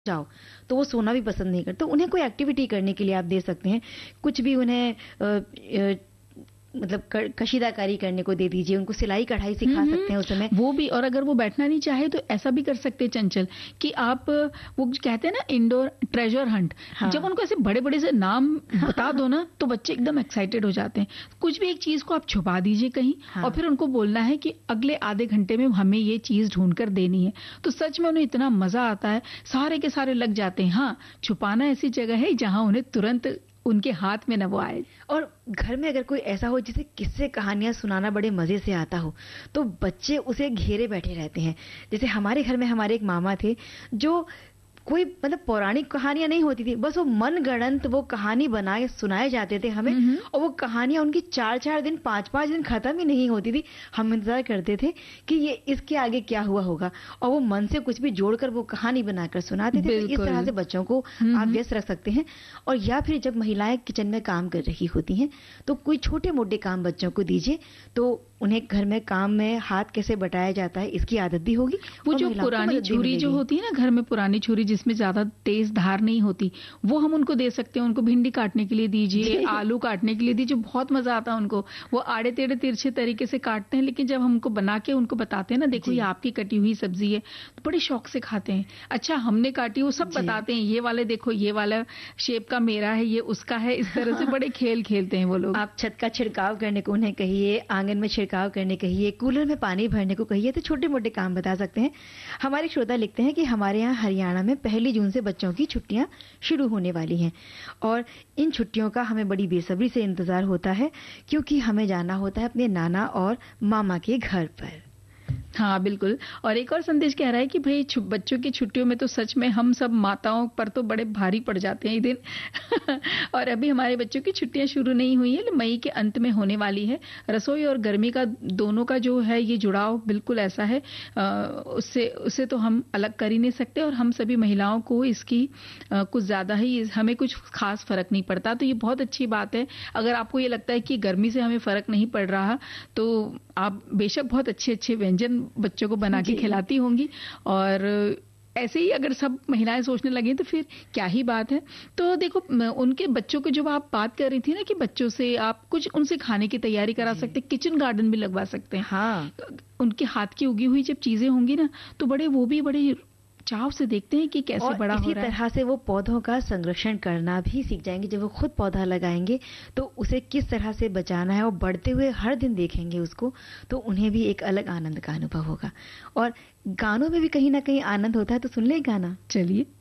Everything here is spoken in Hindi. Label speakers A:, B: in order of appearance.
A: जाओ, तो वो सोना भी पसंद नहीं करते। तो उन्हें कोई एक्टिविटी करने के लिए आप दे सकते हैं। कुछ भी उन्हें मतलब कशीदाकारी करने को दे दीजिए, उनको सिलाई कढ़ाई सिखा सकते हैं उस समय।
B: वो भी, और अगर वो बैठना नहीं चाहे तो ऐसा भी कर सकते हैं चंचल कि आप वो कहते हैं ना इंडोर ट्रेजर हंट। हाँ। जब उनको ऐसे बड़े बड़े से नाम बता दो ना तो बच्चे एकदम एक्साइटेड हो जाते हैं। कुछ भी एक चीज को आप छुपा दीजिए कहीं। हाँ। और फिर उनको बोलना है कि अगले आधे घंटे में हमें ये चीज ढूंढ कर देनी है। तो सच में उन्हें इतना मजा आता है, सारे के सारे लग जाते हैं। हाँ, छुपाना ऐसी जगह है जहां उन्हें तुरंत उनके हाथ में न वो आए।
A: और घर में अगर कोई ऐसा हो जिसे किस्से कहानियां सुनाना बड़े मजे से आता हो, तो बच्चे उसे घेरे बैठे रहते हैं। जैसे हमारे घर में हमारे एक मामा थे, जो कोई मतलब पौराणिक कहानियां नहीं होती थी, बस वो मनगढ़ंत वो कहानी बना के सुनाए जाते थे हमें। और वो कहानियां उनकी 4-4 दिन 5-5 दिन खत्म ही नहीं होती थी। हम इंतजार करते थे कि ये इसके आगे क्या हुआ होगा, और वो मन से कुछ भी जोड़कर वो कहानी बनाकर सुनाते थे। तो इस तरह से बच्चों को आप व्यस्त रख सकते हैं। और या फिर जब महिलाएं किचन में काम कर रही होती हैं तो कोई छोटे मोटे काम बच्चों को दीजिए, तो उन्हें घर में काम में हाथ कैसे बटाया जाता है इसकी आदत भी होगी।
B: वो जो पुरानी छुरी जो होती है ना घर में, पुरानी छुरी जिसमें ज्यादा तेज धार नहीं होती, वो हम उनको दे सकते हैं। उनको भिंडी काटने के लिए दीजिए, आलू काटने के लिए दीजिए। बहुत मजा आता है उनको। वो आड़े टेढ़े तिरछे तरीके से काटते हैं, लेकिन जब हम उनको बना के उनको बताते हैं ना, देखो ये आपकी कटी हुई सब्जी है, तो बड़े शौक से खाते हैं। अच्छा हमने काटी, वो सब बताते हैं, ये वाले देखो, ये वाला शेप का मेरा है, ये उसका है। इस तरह से बड़े खेल खेलते हैं वो लोग।
A: आप छत का छिड़काव करने को उन्हें कहिए, आंगन में छिड़काव करने कहिए, कूलर में पानी भरने को कहिए, तो छोटे मोटे काम बता सकते हैं। हमारे श्रोता लिखते हैं कि हमारे यहाँ हरियाणा में 1 जून से बच्चों की छुट्टियां शुरू होने वाली हैं, और इन छुट्टियों का हमें बड़ी बेसब्री से इंतजार होता है, क्योंकि हमें जाना होता है अपने नाना और मामा के घर पर।
B: हाँ बिल्कुल। और एक और संदेश कह रहा है कि भाई बच्चों की छुट्टियों में तो सच में हम सब माताओं पर तो बड़े भारी पड़ जाते हैं ये दिन। और अभी हमारे बच्चों की छुट्टियां शुरू नहीं हुई है, मई के अंत में होने वाली है। रसोई और गर्मी का दोनों का जो है ये जुड़ाव बिल्कुल ऐसा है, उससे तो हम अलग कर ही नहीं सकते। और हम सभी महिलाओं को इसकी कुछ ज्यादा ही, हमें कुछ खास फर्क नहीं पड़ता। तो ये बहुत अच्छी बात है। अगर आपको ये लगता है कि गर्मी से हमें फर्क नहीं पड़ रहा, तो आप बेशक बहुत अच्छे अच्छे व्यंजन बच्चों को बना के खिलाती होंगी। और ऐसे ही अगर सब महिलाएं सोचने लगे तो फिर क्या ही बात है। तो देखो, उनके बच्चों को जब आप बात कर रही थी ना कि बच्चों से आप कुछ उनसे खाने की तैयारी करा सकते हैं, किचन गार्डन भी लगवा सकते हैं।
A: हाँ, उनके
B: हाथ की उगी हुई जब चीजें होंगी ना, तो वो भी बड़े चाव से देखते हैं कि कैसे बड़ा हो रहा है।
A: इसी तरह से वो पौधों का संरक्षण करना भी सीख जाएंगे। जब वो खुद पौधा लगाएंगे तो उसे किस तरह से बचाना है, और बढ़ते हुए हर दिन देखेंगे उसको, तो उन्हें भी एक अलग आनंद का अनुभव होगा। और गानों में भी कहीं ना कहीं आनंद होता है। तो सुन ले गाना,
B: चलिए।